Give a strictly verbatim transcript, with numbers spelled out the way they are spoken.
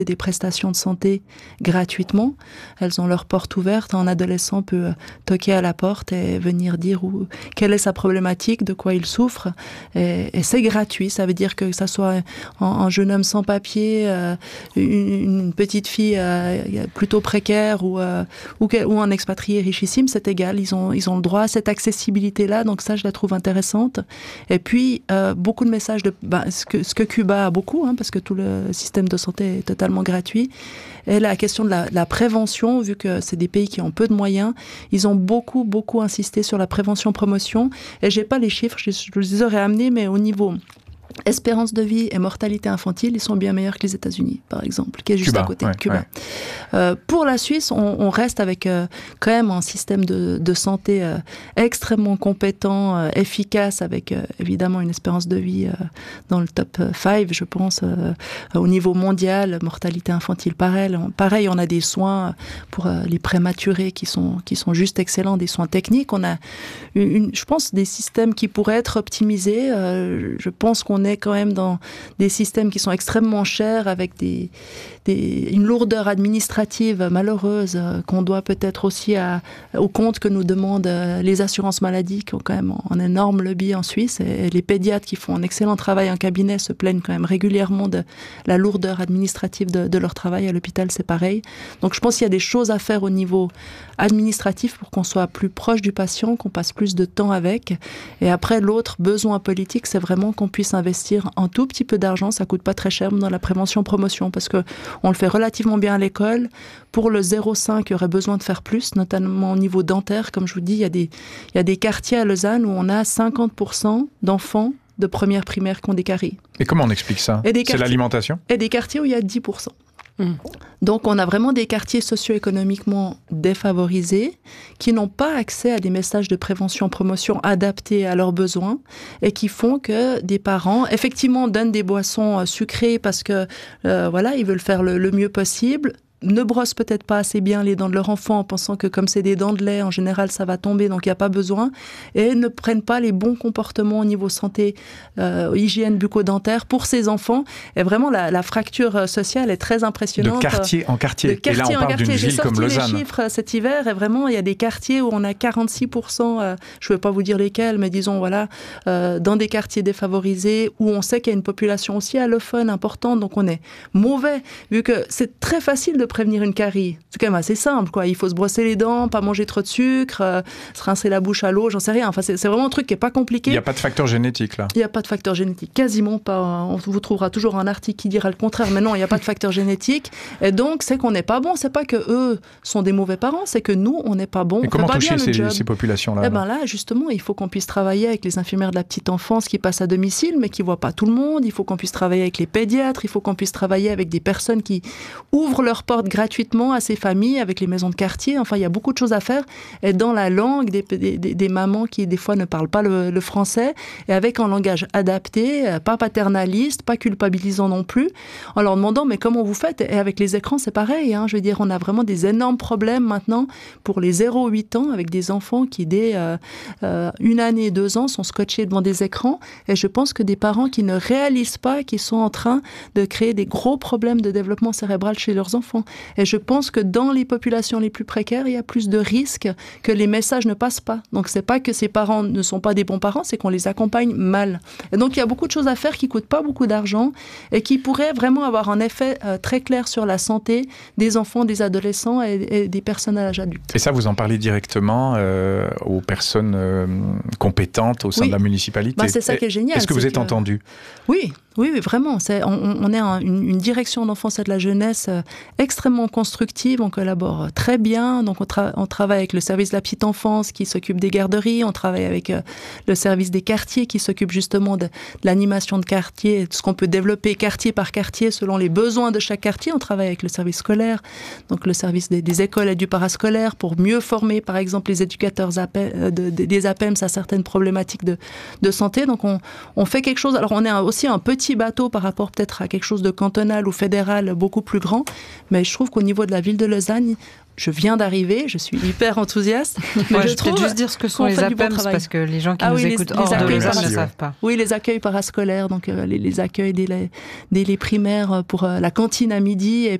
des prestations de santé gratuitement. Elles ont leur porte ouverte. Un adolescent peut toquer à la porte et venir dire où, quelle est sa problématique, de quoi il souffre. Et, et c'est gratuit. Ça veut dire que ça soit un, un jeune homme sans papier, euh, une, une petite fille euh, plutôt précaire ou, euh, ou, ou un expatrié richissime, c'est égal. Ils ont, ils ont le droit à cette accessibilité-là. Donc ça, je la trouve intéressante. Et puis, euh, beaucoup de messages de bah, ce, que, ce que Cuba a beaucoup, hein, parce que tout le système de santé est totalement gratuit. Et la question de la, la prévention, vu que c'est des pays qui ont peu de moyens, ils ont beaucoup, beaucoup insisté sur la prévention-promotion. Et j'ai pas les chiffres, je, je les aurais amenés, mais au niveau espérance de vie et mortalité infantile, ils sont bien meilleurs que les États-Unis, par exemple, qui est juste Cuba, à côté ouais, de Cuba. Ouais. Euh, pour la Suisse, on, on reste avec euh, quand même un système de, de santé euh, extrêmement compétent, euh, efficace, avec euh, évidemment une espérance de vie euh, dans le top cinq, je pense, euh, au niveau mondial, mortalité infantile pareil. On, pareil, on a des soins pour euh, les prématurés qui sont, qui sont juste excellents, des soins techniques. On a, une, une, je pense, des systèmes qui pourraient être optimisés. Euh, je pense qu'on est quand même dans des systèmes qui sont extrêmement chers, avec des, des, une lourdeur administrative malheureuse euh, qu'on doit peut-être aussi à, au compte que nous demandent euh, les assurances maladies, qui ont quand même un énorme lobby en Suisse, et, et les pédiatres qui font un excellent travail en cabinet se plaignent quand même régulièrement de la lourdeur administrative de, de leur travail. À l'hôpital, c'est pareil. Donc je pense qu'il y a des choses à faire au niveau administratif pour qu'on soit plus proche du patient, qu'on passe plus de temps avec. Et après, l'autre besoin politique, c'est vraiment qu'on puisse investir un tout petit peu d'argent, ça coûte pas très cher, dans la prévention-promotion, parce que on le fait relativement bien à l'école. Pour le zéro cinq, il y aurait besoin de faire plus, notamment au niveau dentaire. Comme je vous dis, il y a des, il y a des quartiers à Lausanne où on a cinquante pour cent d'enfants de première primaire qui ont des caries. Et comment on explique ça? C'est l'alimentation? Et des quartiers où il y a dix pour cent. Mmh. Donc on a vraiment des quartiers socio-économiquement défavorisés qui n'ont pas accès à des messages de prévention-promotion adaptés à leurs besoins et qui font que des parents, effectivement, donnent des boissons sucrées parce que euh, voilà, ils veulent faire le, le mieux possible, ne brossent peut-être pas assez bien les dents de leur enfant en pensant que comme c'est des dents de lait, en général, ça va tomber, donc il n'y a pas besoin, et ne prennent pas les bons comportements au niveau santé, euh, hygiène bucco-dentaire pour ces enfants. Et vraiment, la, la fracture sociale est très impressionnante. De quartier en quartier. De quartier et là, on parle d'une ville comme Lausanne. J'ai sorti les chiffres cet hiver, et vraiment, il y a des quartiers où on a quarante-six pour cent, euh, je ne vais pas vous dire lesquels, mais disons, voilà, euh, dans des quartiers défavorisés, où on sait qu'il y a une population aussi allophone importante, donc on est mauvais, vu que c'est très facile de prévenir une carie. C'est quand même assez simple, quoi. Il faut se brosser les dents, pas manger trop de sucre, euh, se rincer la bouche à l'eau, j'en sais rien. Enfin, c'est, c'est vraiment un truc qui est pas compliqué. Il n'y a pas de facteur génétique, là. Il n'y a pas de facteur génétique, quasiment pas. On vous trouvera toujours un article qui dira le contraire, mais non, il n'y a pas de facteur génétique. Et donc, c'est qu'on n'est pas bon. C'est pas que eux sont des mauvais parents, c'est que nous, on n'est pas bon. Et on comment fait pas toucher bien ces, le job. ces populations-là? Eh ben là, justement, il faut qu'on puisse travailler avec les infirmières de la petite enfance qui passent à domicile, mais qui voient pas tout le monde. Il faut qu'on puisse travailler avec les pédiatres. Il faut qu'on puisse travailler avec des personnes qui ouvrent leurs portes gratuitement à ces familles, avec les maisons de quartier. Enfin, il y a beaucoup de choses à faire. Et dans la langue des, des, des mamans qui, des fois, ne parlent pas le, le français, et avec un langage adapté, pas paternaliste, pas culpabilisant non plus, en leur demandant, mais comment vous faites? Et avec les écrans, c'est pareil. Hein. Je veux dire, on a vraiment des énormes problèmes maintenant pour les zéro à huit ans, avec des enfants qui, dès euh, euh, une année, deux ans, sont scotchés devant des écrans. Et je pense que des parents qui ne réalisent pas qu'ils sont en train de créer des gros problèmes de développement cérébral chez leurs enfants. Et je pense que dans les populations les plus précaires, il y a plus de risques que les messages ne passent pas. Donc, c'est pas que ces parents ne sont pas des bons parents, c'est qu'on les accompagne mal. Et donc, il y a beaucoup de choses à faire qui coûtent pas beaucoup d'argent et qui pourraient vraiment avoir un effet euh, très clair sur la santé des enfants, des adolescents et, et des personnes à l'âge adulte. Et ça, vous en parlez directement euh, aux personnes euh, compétentes au sein oui. de la municipalité? Bah, c'est ça qui est génial. Est-ce que vous êtes que... entendu? Oui. Oui, oui, vraiment. C'est, on, on est un, une, une direction d'enfance et de la jeunesse euh, extrêmement constructive. On collabore très bien. Donc, on, tra- on travaille avec le service de la petite enfance qui s'occupe des garderies. On travaille avec euh, le service des quartiers qui s'occupe justement de, de l'animation de quartier, de ce qu'on peut développer quartier par quartier selon les besoins de chaque quartier. On travaille avec le service scolaire, donc le service des, des écoles et du parascolaire pour mieux former, par exemple, les éducateurs A P E, de, de, des A P E M S à certaines problématiques de, de santé. Donc, on, on fait quelque chose. Alors, on est un, aussi un petit petit bateau par rapport peut-être à quelque chose de cantonal ou fédéral beaucoup plus grand. Mais je trouve qu'au niveau de la ville de Lausanne, je viens d'arriver, je suis hyper enthousiaste. Mais ouais, je, je trouve juste dire ce que sont les A P E M S parce que les gens qui ah, nous oui, écoutent les, hors les de Lausanne ne savent pas. Oui, les accueils parascolaires, donc euh, les, les accueils dès les, dès les primaires pour euh, la cantine à midi et